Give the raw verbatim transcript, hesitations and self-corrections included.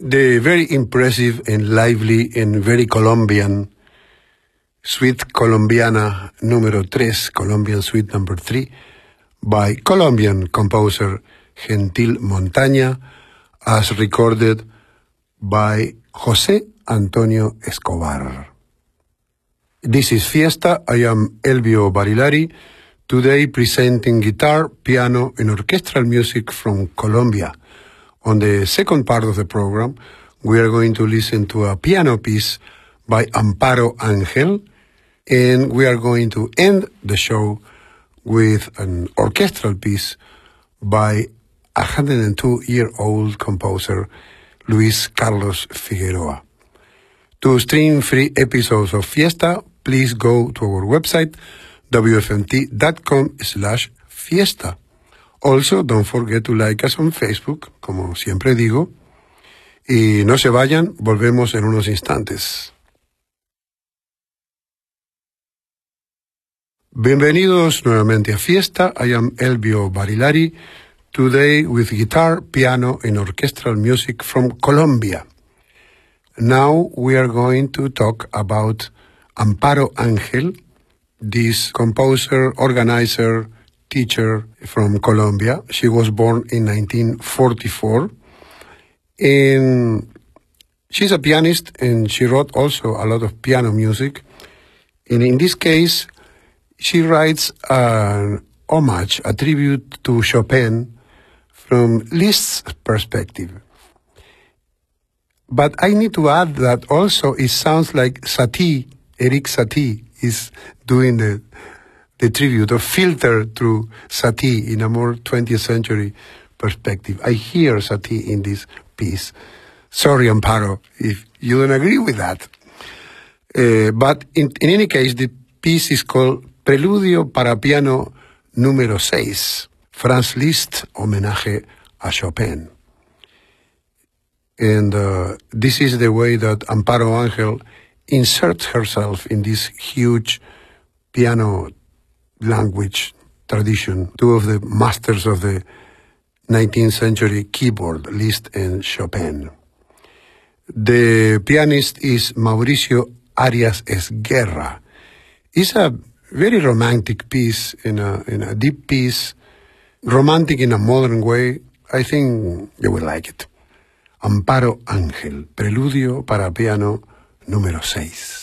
The very impressive and lively and very Colombian Suite Colombiana número tres, Colombian Suite number three, by Colombian composer Gentil Montaña, as recorded by José Antonio Escobar. This is Fiesta. I am Elvio Barilari, today presenting guitar, piano, and orchestral music from Colombia. On the second part of the program, we are going to listen to a piano piece by Amparo Ángel, and we are going to end the show with an orchestral piece by a one hundred two-year-old composer, Luis Carlos Figueroa. To stream free episodes of Fiesta, please go to our website, w f m t dot com slash fiesta. Also, don't forget to like us on Facebook, como siempre digo. Y no se vayan, volvemos en unos instantes. Bienvenidos nuevamente a Fiesta. I am Elvio Barilari, today with guitar, piano, and orchestral music from Colombia. Now we are going to talk about Amparo Ángel, this composer, organizer, teacher from Colombia. She was born in nineteen forty-four, and she's a pianist, and she wrote also a lot of piano music. And in this case, she writes an homage, a tribute to Chopin from Liszt's perspective. But I need to add that also it sounds like Satie, Erik Satie, is doing the, the tribute or filter through Satie in a more twentieth century perspective. I hear Satie in this piece. Sorry, Amparo, if you don't agree with that. Uh, but in, in any case, the piece is called Preludio para piano número seis, Franz Liszt, homenaje a Chopin. And uh, this is the way that Amparo Ángel inserts herself in this huge piano language tradition, two of the masters of the nineteenth century keyboard, Liszt and Chopin. The pianist is Mauricio Arias Esguerra. It's a very romantic piece, in a, in a deep piece, romantic in a modern way. I think you will like it. Amparo Ángel, Preludio para piano número seis.